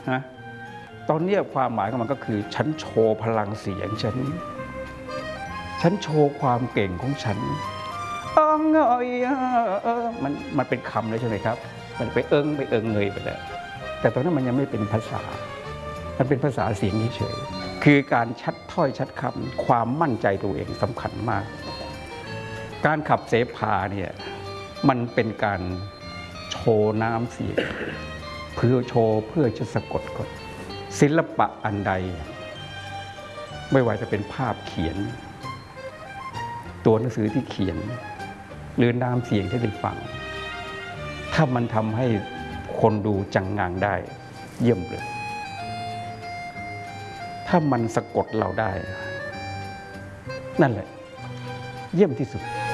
นะตอนนี้ความหมายของมันก็คือฉันโชว์พลังเสียงฉันโชว์ความเก่งของฉันมันเป็นคำเลยใช่ไหมครับมันไปเอิงเงยไปแล้วแต่ตอนนั้นมันยังไม่เป็นภาษามันเป็นภาษาเสียงเฉยๆคือการชัดถ้อยชัดคำความมั่นใจตัวเองสำคัญมากการขับเสพาเนี่ยมันเป็นการโชว์น้ำเสียงเพื่อจะสะกดคนศิลปะอันใดไม่ว่าจะเป็นภาพเขียนตัวหนังสือที่เขียนหรือน้ำเสียงที่ได้ฟังถ้ามันทำให้คนดูจังงังได้เยี่ยมเลยถ้ามันสะกดเราได้นั่นแหละเยี่ยมที่สุด